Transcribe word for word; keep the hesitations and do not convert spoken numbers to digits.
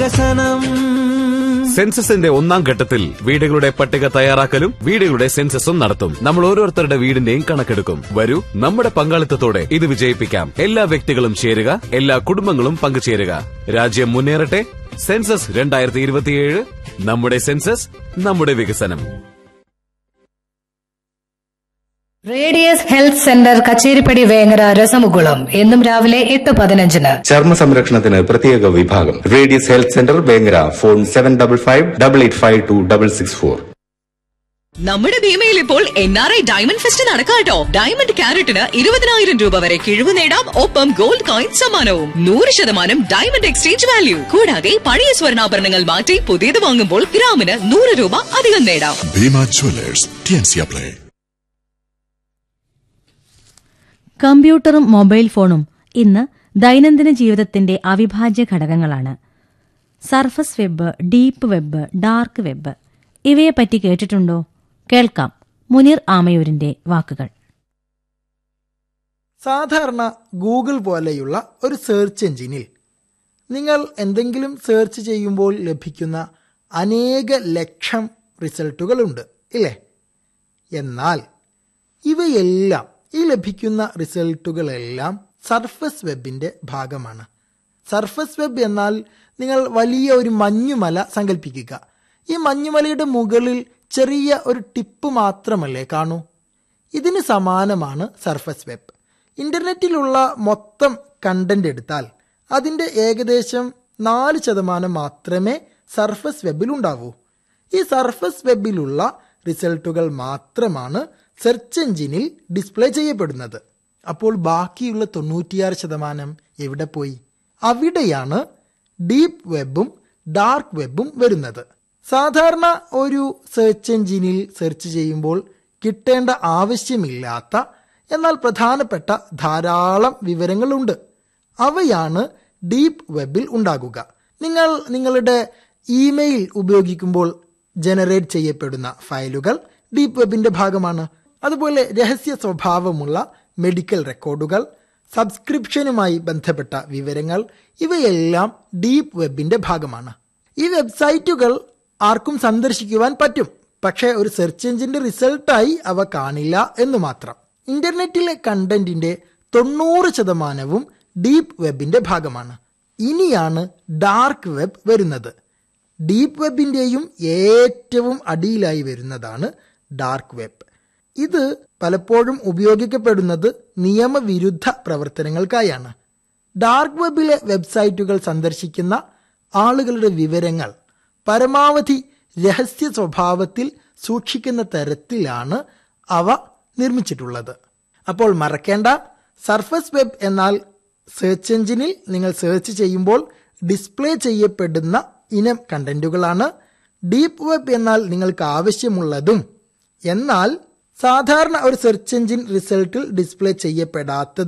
സെൻസസിന്റെ ഒന്നാം ഘട്ടത്തിൽ വീടുകളുടെ പട്ടിക തയ്യാറാക്കലും വീടുകളുടെ സെൻസസും നടത്തും. നമ്മൾ ഓരോരുത്തരുടെ വീടിന്റെയും കണക്കെടുക്കും. വരൂ, നമ്മുടെ പങ്കാളിത്തത്തോടെ ഇത് വിജയിപ്പിക്കാം. എല്ലാ വ്യക്തികളും ചേരുക, എല്ലാ കുടുംബങ്ങളും പങ്കുചേരുക. രാജ്യം മുന്നേറട്ടെ. സെൻസസ് രണ്ടായിരത്തി ഇരുപത്തിയേഴ്. നമ്മുടെ സെൻസസ്, നമ്മുടെ വികസനം. Radius health centre Kacheripadi Vengara രസമുകുളം എന്നും രാവിലെ എട്ട് പതിനഞ്ചിന്. ചർമ്മ സംരക്ഷണത്തിന് പ്രത്യേക വിഭാഗം. Radius health centre Vengara. Phone seven double five double eight five to double six four. നമ്മുടെ ഭീമയിൽ ഇപ്പോൾ N R I diamond fest നടക്കാട്ടോ. Diamond ക്യാരറ്റിന് ഇരുപതിനായിരം രൂപ വരെ കിഴിവ് നേടാം. ഒപ്പം ഗോൾഡ് കോയിൻ സമ്മാനവും. നൂറ് ശതമാനം ഡയമണ്ട് എക്സ്ചേഞ്ച് വാല്യൂ. കൂടാതെ പഴയ സ്വർണ്ണാഭരണങ്ങൾ മാറ്റി പുതിയത് വാങ്ങുമ്പോൾ ഗ്രാമിന് നൂറ് രൂപ അധികം നേടാം. Bhima Jewellers, T N C apply. കമ്പ്യൂട്ടറും മൊബൈൽ ഫോണും ഇന്ന് ദൈനംദിന ജീവിതത്തിന്റെ അവിഭാജ്യ ഘടകങ്ങളാണ്. Surface web, deep web, dark web ഇവയെപ്പറ്റി കേട്ടിട്ടുണ്ടോ? കേൾക്കാം മുനീർ ആമയൂരിന്റെ വാക്കുകൾ. സാധാരണ ഗൂഗിൾ പോലെയുള്ള ഒരു സെർച്ച് എഞ്ചിനിൽ നിങ്ങൾ എന്തെങ്കിലും സെർച്ച് ചെയ്യുമ്പോൾ ലഭിക്കുന്ന അനേക ലക്ഷം റിസൾട്ടുകളുണ്ട്, ഇല്ലേ? എന്നാൽ ഇവയെല്ലാം ഈ ലഭിക്കുന്ന റിസൾട്ടുകളെല്ലാം സർഫസ് വെബിന്റെ ഭാഗമാണ്. സർഫസ് വെബ് എന്നാൽ നിങ്ങൾ വലിയ ഒരു മഞ്ഞുമല സങ്കല്പിക്കുക. ഈ മഞ്ഞുമലയുടെ മുകളിൽ ചെറിയ ഒരു ടിപ്പ് മാത്രമല്ലേ കാണൂ? ഇതിന് സമാനമാണ് സർഫസ് വെബ്. ഇന്റർനെറ്റിലുള്ള മൊത്തം കണ്ടന്റ് എടുത്താൽ അതിൻ്റെ ഏകദേശം നാല് ശതമാനം മാത്രമേ സർഫസ് വെബിൽ ഉണ്ടാവൂ. ഈ സർഫസ് വെബിലുള്ള റിസൾട്ടുകൾ മാത്രമാണ് സെർച്ച് എഞ്ചിനിൽ ഡിസ്പ്ലേ ചെയ്യപ്പെടുന്നത്. അപ്പോൾ ബാക്കിയുള്ള തൊണ്ണൂറ്റിയാറ് ശതമാനം എവിടെ പോയി? അവിടെയാണ് ഡീപ്പ് വെബും ഡാർക്ക് വെബും വരുന്നത്. സാധാരണ ഒരു സെർച്ച് എഞ്ചിനിൽ സെർച്ച് ചെയ്യുമ്പോൾ കിട്ടേണ്ട ആവശ്യമില്ലാത്ത എന്നാൽ പ്രധാനപ്പെട്ട ധാരാളം വിവരങ്ങളുണ്ട്. അവയാണ് ഡീപ്പ് വെബിൽ ഉണ്ടാകുക. നിങ്ങൾ നിങ്ങളുടെ ഇമെയിൽ ഉപയോഗിക്കുമ്പോൾ ജനറേറ്റ് ചെയ്യപ്പെടുന്ന ഫയലുകൾ ഡീപ്പ് വെബിന്റെ ഭാഗമാണ്. അതുപോലെ രഹസ്യ സ്വഭാവമുള്ള മെഡിക്കൽ റെക്കോർഡുകൾ, സബ്സ്ക്രിപ്ഷനുമായി ബന്ധപ്പെട്ട വിവരങ്ങൾ ഇവയെല്ലാം ഡീപ്പ് വെബിന്റെ ഭാഗമാണ്. ഈ വെബ്സൈറ്റുകൾ ആർക്കും സന്ദർശിക്കുവാൻ പറ്റും, പക്ഷേ ഒരു സെർച്ച് എഞ്ചിന്റെ റിസൾട്ടായി അവ കാണില്ല എന്ന് മാത്രം. ഇന്റർനെറ്റിലെ കണ്ടന്റിന്റെ തൊണ്ണൂറ് ശതമാനവും ഡീപ്പ് വെബിന്റെ ഭാഗമാണ്. ഇനിയാണ് ഡാർക്ക് വെബ് വരുന്നത്. ഡീപ്പ് വെബിന്റെയും ഏറ്റവും അടിയിലായി വരുന്നതാണ് ഡാർക്ക് വെബ്. ഇത് പലപ്പോഴും ഉപയോഗിക്കപ്പെടുന്നത് നിയമവിരുദ്ധ പ്രവർത്തനങ്ങൾക്കായാണ്. ഡാർക്ക് വെബിലെ വെബ്സൈറ്റുകൾ സന്ദർശിക്കുന്ന ആളുകളുടെ വിവരങ്ങൾ പരമാവധി രഹസ്യ സ്വഭാവത്തിൽ സൂക്ഷിക്കുന്ന തരത്തിലാണ് അവ നിർമ്മിച്ചിട്ടുള്ളത്. അപ്പോൾ മറക്കേണ്ട, സർഫസ് വെബ് എന്നാൽ സെർച്ച് എഞ്ചിനിൽ നിങ്ങൾ സെർച്ച് ചെയ്യുമ്പോൾ ഡിസ്പ്ലേ ചെയ്യപ്പെടുന്ന ഇനം കണ്ടന്റുകളാണ്. ഡീപ്പ് വെബ് എന്നാൽ നിങ്ങൾക്ക് ആവശ്യമുള്ളതും എന്നാൽ സാധാരണ ഒരു സെർച്ച് എഞ്ചിൻ റിസൾട്ടിൽ ഡിസ്പ്ലേ ചെയ്യപ്പെടാത്തതും